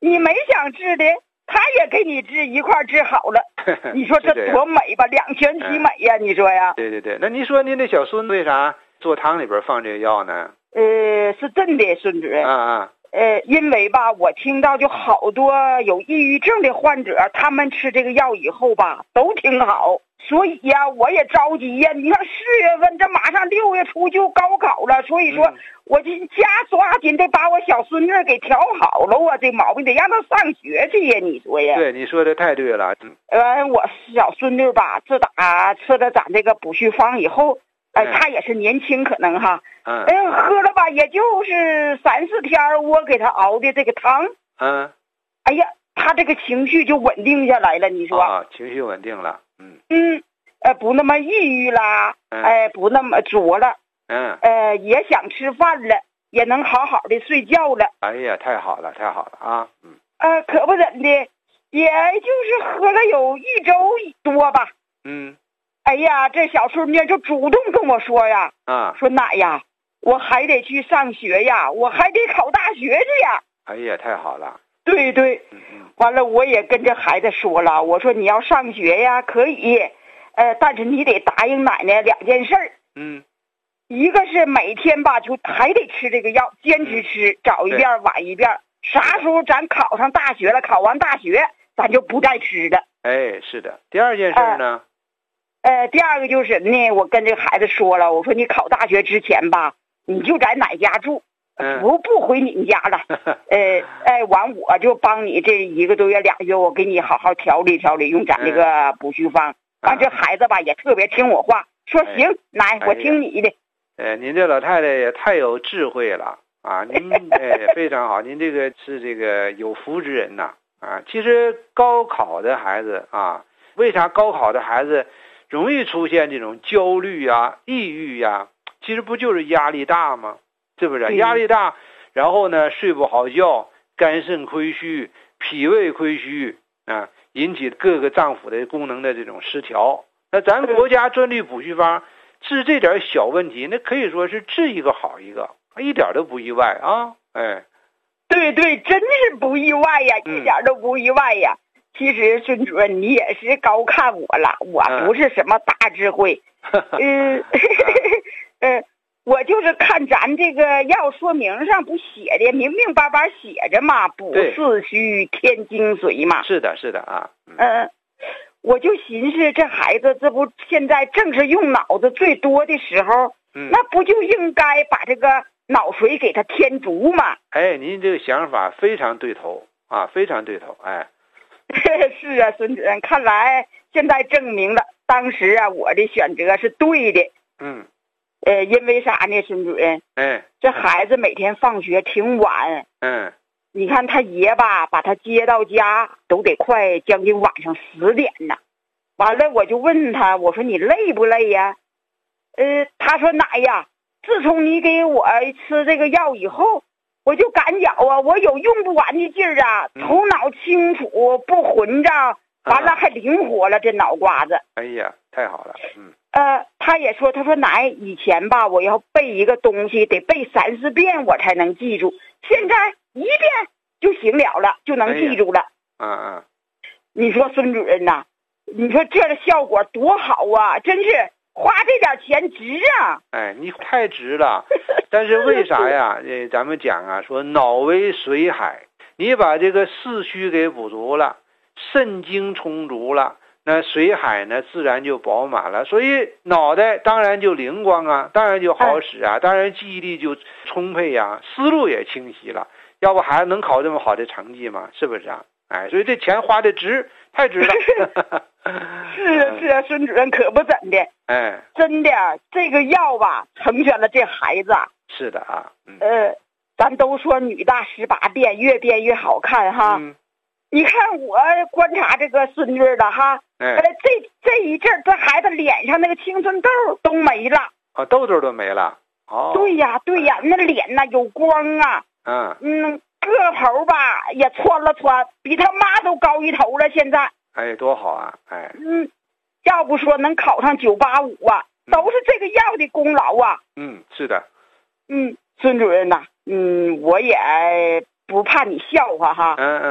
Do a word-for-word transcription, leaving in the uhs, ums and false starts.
你没想治的，他也给你治，一块治好了。你说这多美吧，两全其美呀、嗯！你说呀？ 对对对，那您说您这小孙为啥做汤里边放这个药呢？ 呃，是真的，孙主任。 啊啊。 呃，因为吧，我听到就好多有抑郁症的患者，他们吃这个药以后吧，都挺好。所以呀，我也着急呀。你看四月份，这马上六月初就高考了，所以说，嗯、我这家抓紧得把我小孙女给调好了啊，这毛病得让她上学去呀。你说呀？ 对，你说的太对了。 呃，我小孙女吧，自打吃了咱这个补虚方以后。哎，他也是年轻，可能哈， 嗯， 哎，喝了吧，也就是三四天，我给他熬的这个汤， 嗯， 哎呀，他这个情绪就稳定下来了，你说？ 啊，情绪稳定了，嗯， 嗯，呃，不那么抑郁啦， 嗯、 哎，不那么作了， 嗯， 呃，也想吃饭了，也能好好的睡觉了。 哎呀，太好了，太好了啊，嗯， 呃，可不怎的，也就是喝了有一周多吧， 嗯。 哎呀，这小孙女就主动跟我说呀， 啊， 说奶呀，我还得去上学呀，我还得考大学去呀。 哎呀，太好了。 对对， 嗯嗯。 完了，我也跟这孩子说了，我说你要上学呀，可以，呃，但是你得答应奶奶两件事儿。 嗯。 一个是每天吧，就还得吃这个药，坚持吃，嗯、早一遍晚一遍。啥时候咱考上大学了，考完大学，咱就不再吃了。 哎，是的。第二件事呢？ 呃呃，第二个就是呢，我跟这个孩子说了，我说你考大学之前吧，你就在哪家住， 嗯、 不不回你们家了。呃，哎，完我就帮你这一个多月俩月，我给你好好调理调理，用咱这个补虚方。完、嗯，这孩子吧也特别听我话，说行，哎、奶，我听你的。 哎，您这老太太也太有智慧了啊！您哎非常好，您这个是这个有福之人呐啊！其实高考的孩子啊，为啥高考的孩子容易出现这种焦虑啊、抑郁呀、啊？其实不就是压力大吗？是不是？ 嗯、 压力大，然后呢睡不好觉，肝肾亏虚、脾胃亏虚啊，引起各个脏腑的功能的这种失调。那咱国家专利补虚方治这点小问题，那可以说是治一个好一个，一点都不意外啊！哎， 对对，真是不意外呀， 嗯、 一点都不意外呀。其实孙主任，你也是高看我了，我不是什么大智慧，嗯，呃，我就是看咱这个药说明上不写的明明白白写着嘛，补四虚添精髓嘛。 是的，是的啊。 嗯、呃，我就寻思这孩子这不现在正是用脑子最多的时候， 嗯、 那不就应该把这个脑髓给他添足嘛？ 哎，您这个想法非常对头啊，非常对头，哎。 是啊，孙主任，看来现在证明了当时啊我的选择是对的。 嗯， 呃，因为啥呢，孙主任？ 哎， 这孩子每天放学挺晚。 嗯， 你看他爷吧，把他接到家都得快将近晚上十点呢。完了，我就问他，我说你累不累呀？呃，他说奶呀，自从你给我吃这个药以后，我就感觉啊，我有用不完的劲儿啊，头脑清楚不混账，完了还灵活了，这脑瓜子。 哎呀，太好了，嗯。 呃，他也说，他说奶，以前吧，我要背一个东西得背三四遍我才能记住，现在一遍就行了了，就能记住了。 嗯嗯。 你说孙主任呐，你说这个效果多好啊，真是花这点钱值啊！ 哎，你太值了。但是为啥呀？呃，咱们讲啊，说脑为水海，你把这个四虚给补足了，肾精充足了，那水海呢自然就饱满了，所以脑袋当然就灵光啊，当然就好使啊，当然记忆力就充沛呀、啊，思路也清晰了，要不孩子能考这么好的成绩吗？是不是啊？哎，所以这钱花的值，太值了。 是啊是啊，孙主任可不怎的， 哎， 真的，这个药吧，成全了这孩子。 是的啊，嗯、 呃，咱都说女大十八变，越变越好看哈。 嗯、 你看我观察这个孙女了哈， 哎、 呃，这这一阵这孩子脸上那个青春痘都没了， 啊，痘痘都没了。哦， 对呀对呀，那脸呐有光啊。 嗯嗯，个头吧也穿了穿，比他妈都高一头了。现在， 哎，多好啊！哎， 嗯，要不说能考上九八五啊，都是这个药的功劳啊。 嗯，是的。 嗯，孙主任呐、啊，嗯，我也不怕你笑话哈。 嗯嗯。